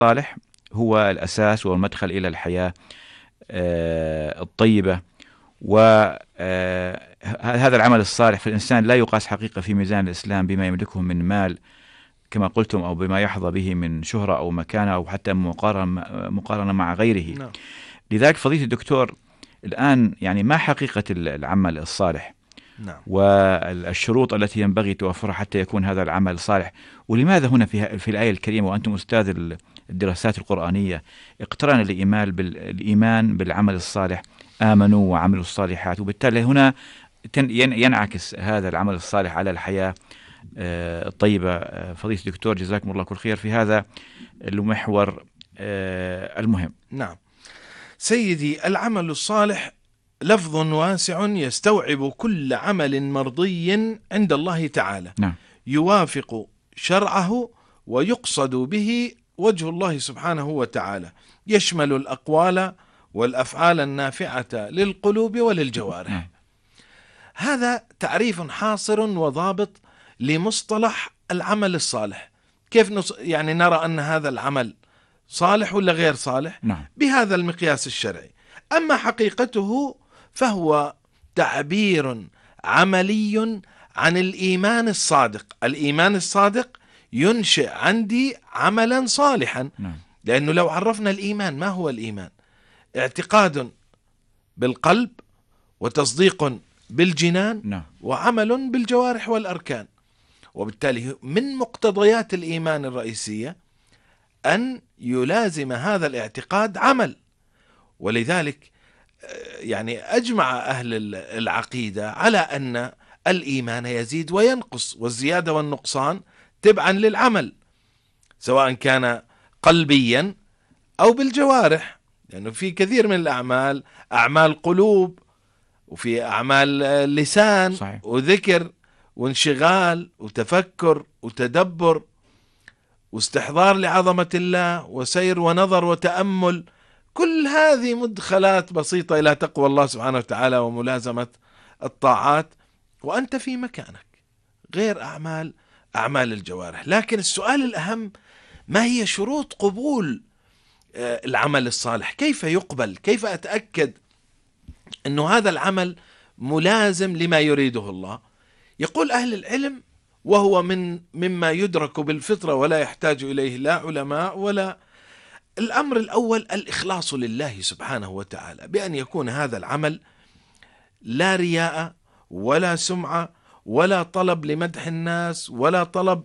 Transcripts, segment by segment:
الصالح هو الأساس والمدخل إلى الحياة الطيبة. وهذا العمل الصالح في الإنسان لا يقاس حقيقة في ميزان الإسلام بما يملكه من مال كما قلتم، أو بما يحظى به من شهرة أو مكانة، أو حتى مقارنة مع غيره. نعم. لذلك فضيلة الدكتور، الآن يعني ما حقيقة العمل الصالح؟ نعم. والشروط التي ينبغي توفرها حتى يكون هذا العمل صالح؟ ولماذا هنا في الآية الكريمة وأنتم أستاذ الدراسات القرآنية اقترن الإيمان بالعمل الصالح، آمنوا وعملوا الصالحات، وبالتالي هنا ينعكس هذا العمل الصالح على الحياة الطيبة. فضيلة الدكتور جزاكم الله كل خير في هذا المحور المهم. نعم سيدي، العمل الصالح لفظ واسع يستوعب كل عمل مرضي عند الله تعالى، نعم. يوافق شرعه ويقصد به وجه الله سبحانه وتعالى، يشمل الأقوال والأفعال النافعة للقلوب وللجوارح. نعم. هذا تعريف حاصر وضابط لمصطلح العمل الصالح. كيف يعني نرى أن هذا العمل صالح ولا غير صالح؟ نعم. بهذا المقياس الشرعي. أما حقيقته فهو تعبير عملي عن الإيمان الصادق. الإيمان الصادق ينشئ عندي عملا صالحا. نعم. لأنه لو عرفنا الإيمان، ما هو الإيمان؟ اعتقاد بالقلب وتصديق بالجنان، نعم. وعمل بالجوارح والأركان. وبالتالي من مقتضيات الإيمان الرئيسية أن يلازم هذا الاعتقاد عمل. ولذلك يعني أجمع أهل العقيدة على أن الإيمان يزيد وينقص، والزيادة والنقصان تبعا للعمل، سواء كان قلبيا أو بالجوارح، لأنه يعني في كثير من الأعمال أعمال قلوب، وفي أعمال لسان. صحيح. وذكر وانشغال وتفكر وتدبر واستحضار لعظمة الله وسير ونظر وتأمل. كل هذه مدخلات بسيطة إلى تقوى الله سبحانه وتعالى وملازمة الطاعات، وأنت في مكانك، غير أعمال الجوارح. لكن السؤال الأهم، ما هي شروط قبول العمل الصالح؟ كيف يقبل؟ كيف أتأكد أنه هذا العمل ملازم لما يريده الله؟ يقول أهل العلم، وهو مما يدرك بالفطرة ولا يحتاج إليه لا علماء ولا. الأمر الأول الإخلاص لله سبحانه وتعالى، بأن يكون هذا العمل لا رياء ولا سمعة ولا طلب لمدح الناس ولا طلب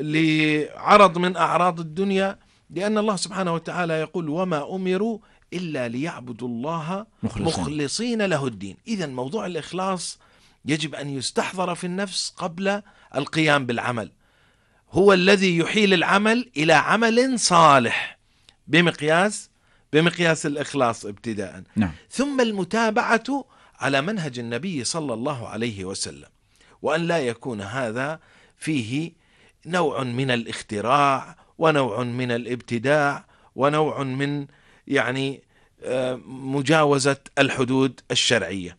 لعرض من أعراض الدنيا، لأن الله سبحانه وتعالى يقول: وما أمروا إلا ليعبدوا الله مخلصين له الدين. إذن موضوع الإخلاص يجب أن يستحضر في النفس قبل القيام بالعمل، هو الذي يحيل العمل إلى عمل صالح بمقياس الإخلاص ابتداء. نعم. ثم المتابعة على منهج النبي صلى الله عليه وسلم، وأن لا يكون هذا فيه نوع من الاختراع ونوع من الابتداع ونوع من يعني مجاوزة الحدود الشرعية.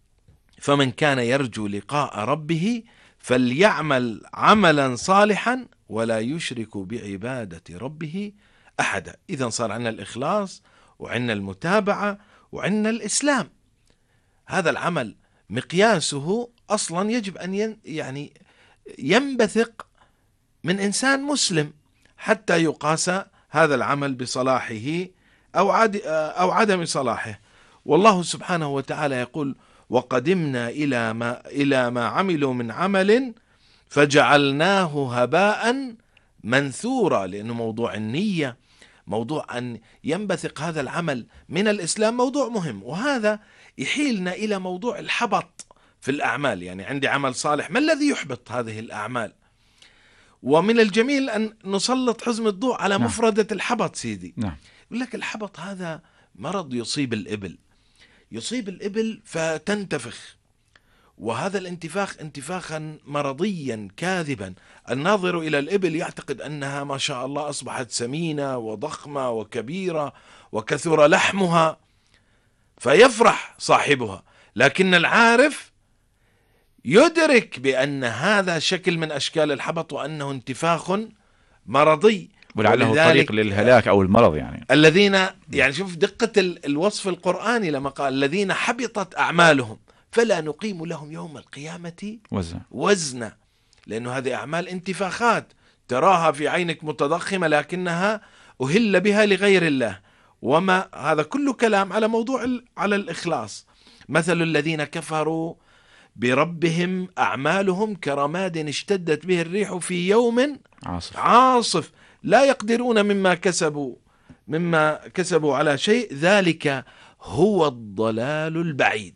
فمن كان يرجو لقاء ربه فليعمل عملا صالحا ولا يشرك بعبادة ربه أحدا. إذن صار عندنا الإخلاص وعندنا المتابعة وعندنا الإسلام. هذا العمل مقياسه أصلا يجب أن يعني ينبثق من إنسان مسلم حتى يقاس هذا العمل بصلاحه أو عدم صلاحه. والله سبحانه وتعالى يقول: وقدمنا إلى ما عملوا من عمل فجعلناه هباء منثورا. لأنه موضوع النية، موضوع أن ينبثق هذا العمل من الإسلام، موضوع مهم. وهذا يحيلنا إلى موضوع الحبط في الأعمال. يعني عندي عمل صالح، ما الذي يحبط هذه الأعمال؟ ومن الجميل أن نسلط حزم الضوء على مفردة الحبط سيدي. يقول لك الحبط هذا مرض يصيب الإبل فتنتفخ، وهذا الانتفاخ انتفاخا مرضيا كاذبا. الناظر إلى الإبل يعتقد أنها ما شاء الله أصبحت سمينة وضخمة وكبيرة وكثر لحمها فيفرح صاحبها، لكن العارف يدرك بأن هذا شكل من أشكال الحبط وأنه انتفاخ مرضي. ولعله طريق للهلاك أو المرض يعني. الذين يعني شوف دقة الوصف القرآني لما قال الذين حبطت أعمالهم فلا نقيم لهم يوم القيامة وزنا، لأنه هذه أعمال انتفاخات تراها في عينك متضخمة لكنها أهل بها لغير الله، وما هذا كله كلام على موضوع على الإخلاص. مثل الذين كفروا بربهم أعمالهم كرماد اشتدت به الريح في يوم عاصف لا يقدرون مما كسبوا على شيء ذلك هو الضلال البعيد.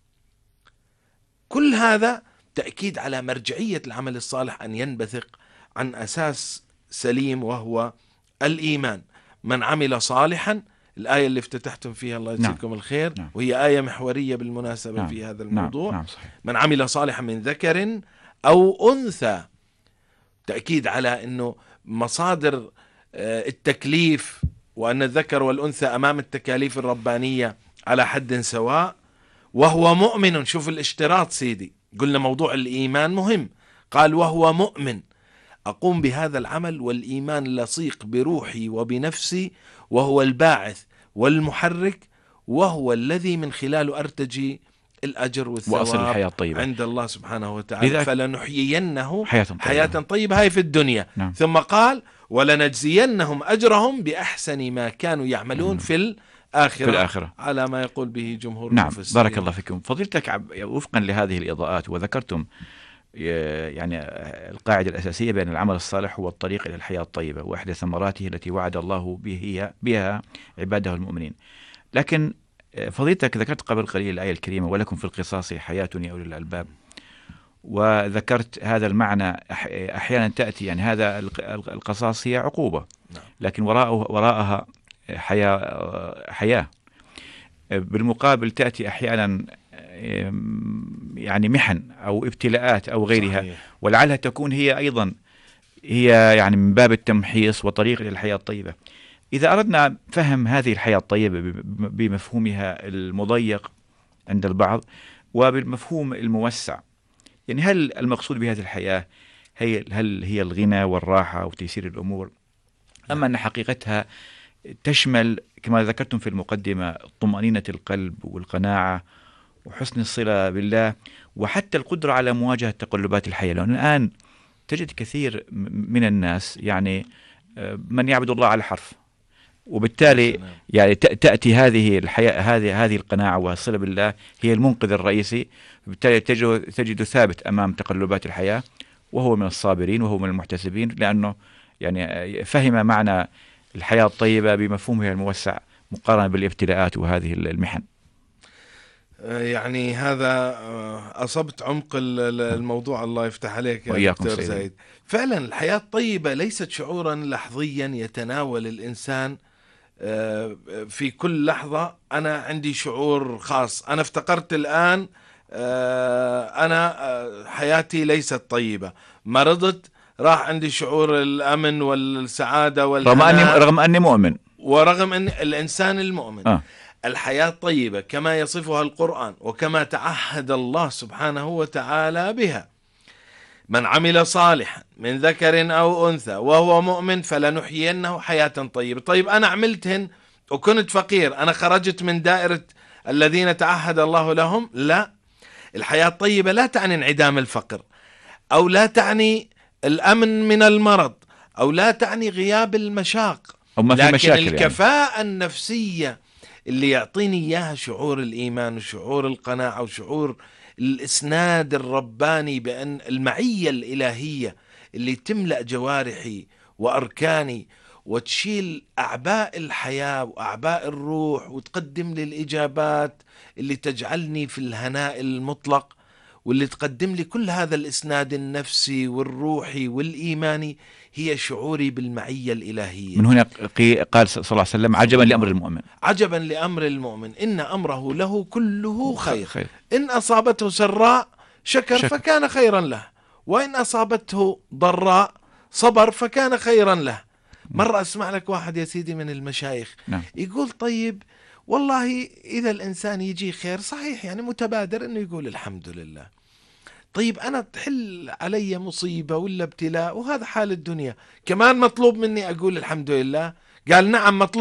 كل هذا تأكيد على مرجعية العمل الصالح أن ينبثق عن أساس سليم وهو الإيمان. من عمل صالحا، الآية اللي افتتحتم فيها الله يجزيكم الخير، وهي آية محورية بالمناسبة في هذا الموضوع. من عمل صالحا من ذكر أو أنثى، تأكيد على أنه مصادر التكليف وأن الذكر والأنثى أمام التكاليف الربانية على حد سواء، وهو مؤمن. شوف الاشتراط سيدي، قلنا موضوع الإيمان مهم، قال وهو مؤمن أقوم بهذا العمل والإيمان لصيق بروحي وبنفسي، وهو الباعث والمحرك، وهو الذي من خلاله أرتجي الأجر والثواب عند الله سبحانه وتعالى. فلنحيينه حياة طيبة هاي في الدنيا. ثم قال ولنجزينهم أجرهم بأحسن ما كانوا يعملون في الآخرة على ما يقول به جمهور المفسرين. بارك الله فيكم فضيلتك. وفقا لهذه الإضاءات وذكرتم يعني القاعدة الأساسية بأن العمل الصالح هو الطريق إلى الحياة الطيبة، وإحدى ثمراته التي وعد الله بها عباده المؤمنين. لكن فضيلتك ذكرت قبل قليل الآية الكريمة ولكم في القصاص حياة يا أولي الألباب، وذكرت هذا المعنى أحيانا تأتي يعني هذا القصاص هي عقوبة، لكن وراءها حياة. بالمقابل تأتي أحيانا يعني محن أو ابتلاءات أو غيرها، صحيح. ولعلها تكون هي أيضا يعني من باب التمحيص وطريق للحياة الطيبة. إذا أردنا فهم هذه الحياة الطيبة بمفهومها المضيق عند البعض وبالمفهوم الموسع، يعني هل المقصود بهذه الحياة هل هي الغنى والراحة وتيسير الأمور، أما أن حقيقتها تشمل كما ذكرتم في المقدمة طمأنينة القلب والقناعة وحسن الصلة بالله، وحتى القدرة على مواجهة تقلبات الحياة. لأن الآن تجد كثير من الناس يعني من يعبد الله على حرف، وبالتالي يعني تأتي هذه الحياة هذه القناعة والصلة بالله هي المنقذ الرئيسي، وبالتالي تجد ثابت أمام تقلبات الحياة، وهو من الصابرين وهو من المحتسبين، لأنه يعني فهم معنى الحياة الطيبة بمفهومها الموسع مقارنة بالابتلاءات وهذه المحن. يعني هذا أصبت عمق الموضوع، الله يفتح عليك يا دكتور زايد. فعلا الحياة الطيبة ليست شعورا لحظيا يتناول الإنسان في كل لحظة. أنا عندي شعور خاص، أنا افتقرت الآن أنا حياتي ليست طيبة، مرضت راح عندي شعور الأمن والسعادة والهناء رغم أني مؤمن، ورغم أن الإنسان المؤمن الحياة الطيبة كما يصفها القرآن وكما تعهد الله سبحانه وتعالى بها. من عمل صالحا من ذكر أو أنثى وهو مؤمن فلنحيينه حياة طيبة. طيب أنا عملتهن وكنت فقير، أنا خرجت من دائرة الذين تعهد الله لهم؟ لا، الحياة الطيبة لا تعني انعدام الفقر، أو لا تعني الأمن من المرض، أو لا تعني غياب المشاق، لكن الكفاءة النفسية اللي يعطيني إياها شعور الإيمان وشعور القناعة وشعور الإسناد الرباني بأن المعية الإلهية اللي تملأ جوارحي وأركاني وتشيل أعباء الحياة وأعباء الروح وتقدم لي الإجابات اللي تجعلني في الهناء المطلق، واللي تقدم لي كل هذا الإسناد النفسي والروحي والإيماني، هي شعوري بالمعية الإلهية. من هنا قال صلى الله عليه وسلم عجبا لأمر المؤمن، عجبا لأمر المؤمن إن أمره له كله خير. إن أصابته سراء شكر فكان خيرا له، وإن أصابته ضراء صبر فكان خيرا له. مرة أسمع لك واحد يا سيدي من المشايخ يقول طيب والله إذا الإنسان يجي خير صحيح، يعني متبادر أنه يقول الحمد لله، طيب أنا تحل علي مصيبة ولا ابتلاء، وهذا حال الدنيا، كمان مطلوب مني أقول الحمد لله؟ قال نعم مطلوب